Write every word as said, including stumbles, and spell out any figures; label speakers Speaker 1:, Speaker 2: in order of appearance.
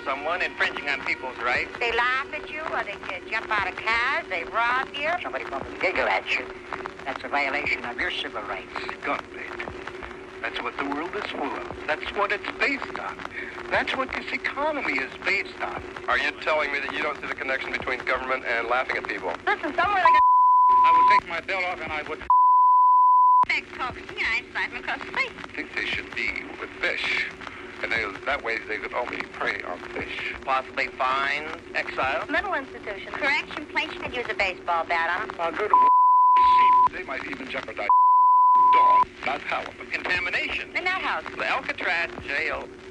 Speaker 1: someone infringing on people's rights.
Speaker 2: They laugh at you, or they uh, jump out of cars, they rob you.
Speaker 3: Somebody probably giggle at you. That's a violation of your civil rights.
Speaker 4: Gunplate. That's what the world is full of. That's what it's based on. That's what this economy is based on.
Speaker 5: Are you telling me that you don't see the connection between government and laughing at people?
Speaker 2: Listen, somewhere they got
Speaker 4: I would take my belt off and I would...
Speaker 2: next talking, I slap him across the face.
Speaker 5: I think they should be with fish. And they, that way they could only prey on fish.
Speaker 1: Possibly fines, exile.
Speaker 2: Mental institution. Correction place. I'd use a baseball bat on 'em.
Speaker 4: I'll go to sheep. They might even jeopardize dog, not halibut.
Speaker 1: Contamination.
Speaker 2: In that house.
Speaker 1: The Alcatraz jail